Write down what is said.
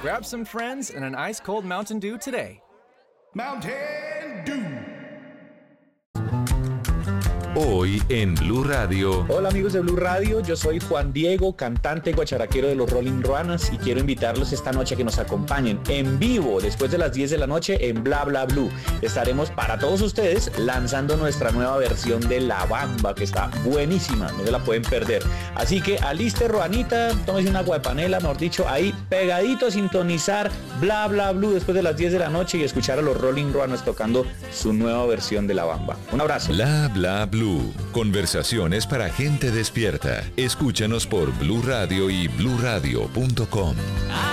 Grab some friends and an ice-cold Mountain Dew today. Mountain Dew. Hoy en Blue Radio. Hola amigos de Blue Radio, yo soy Juan Diego, cantante guacharaquero de los Rolling Ruanas y quiero invitarlos esta noche a que nos acompañen en vivo después de las 10 de la noche en Bla Bla Blue. Estaremos para todos ustedes lanzando nuestra nueva versión de La Bamba que está buenísima, no se la pueden perder. Así que aliste Ruanita, tómese una agua de panela, mejor dicho, ahí pegadito a sintonizar Bla Bla Blue después de las 10 de la noche y escuchar a los Rolling Ruanas tocando su nueva versión de La Bamba. Un abrazo. Bla Bla Blue. Conversaciones para gente despierta. Escúchanos por Blue Radio y bluradio.com.